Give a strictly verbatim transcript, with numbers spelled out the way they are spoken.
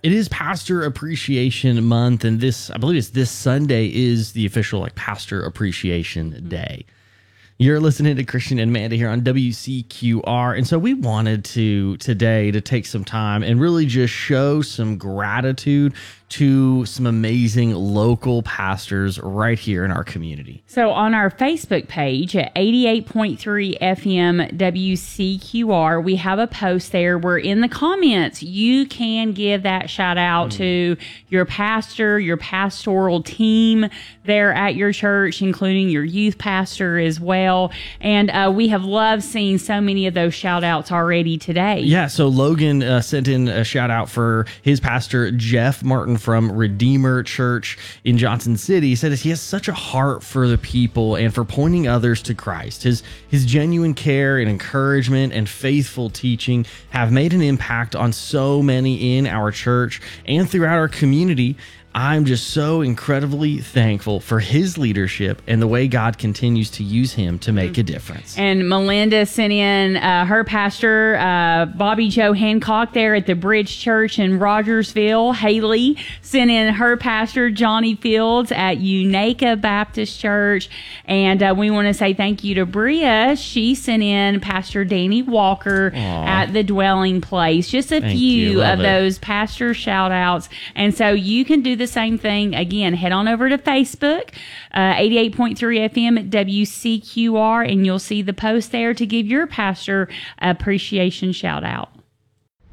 It is Pastor Appreciation Month, and this, I believe it's this Sunday, is the official like Pastor Appreciation Day. You're listening to Christian and Amanda here on W C Q R, and so we wanted to today to take some time and really just show some gratitude to some amazing local pastors right here in our community. So on our Facebook page at eighty-eight point three F M W C Q R, we have a post there where in the comments you can give that shout out mm. to your pastor, your pastoral team there at your church, including your youth pastor as well. And uh, we have loved seeing so many of those shout outs already today. Yeah, so Logan uh, sent in a shout out for his pastor, Jeff Martin from Redeemer Church in Johnson City. He said he has such a heart for the people and for pointing others to Christ. His his genuine care and encouragement and faithful teaching have made an impact on so many in our church and throughout our community. I'm just so incredibly thankful for his leadership and the way God continues to use him to make a difference. And Melinda sent in uh, her pastor, uh, Bobby Joe Hancock, there at the Bridge Church in Rogersville. Haley sent in her pastor, Johnny Fields, at Unaka Baptist Church. And uh, we want to say thank you to Bria. She sent in Pastor Danny Walker Aww. At the Dwelling Place. Just a thank few of it. those pastor shout outs. And so you can do the same thing. Again, head on over to Facebook, uh, eighty-eight point three F M W C Q R, and you'll see the post there to give your pastor appreciation shout out.